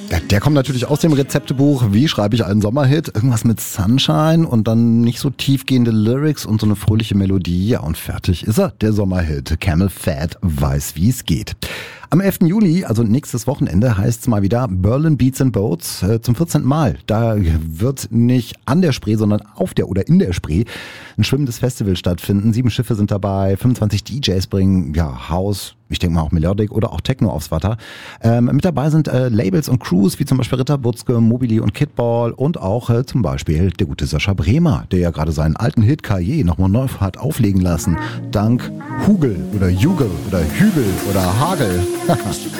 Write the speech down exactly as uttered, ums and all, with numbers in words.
Ja, der kommt natürlich aus dem Rezeptebuch. Wie schreibe ich einen Sommerhit? Irgendwas mit Sunshine und dann nicht so tiefgehende Lyrics und so eine fröhliche Melodie. Ja, und fertig ist er, der Sommerhit. Camel Fat weiß, wie es geht. Am elften Juli, also nächstes Wochenende, heißt es mal wieder Berlin Beats and Boats äh, zum vierzehnten Mal. Da wird nicht an der Spree, sondern auf der oder in der Spree ein schwimmendes Festival stattfinden. Sieben Schiffe sind dabei, fünfundzwanzig D Js bringen ja House, ich denke mal auch Melodic oder auch Techno aufs Wasser. Ähm, mit dabei sind äh, Labels und Crews wie zum Beispiel Ritter Butzke, Mobili und Kidball und auch äh, zum Beispiel der gute Sascha Bremer, der ja gerade seinen alten Hit Cahiers nochmal neu hat auflegen lassen. Dank Hugel oder Jugel oder Hügel oder Hagel.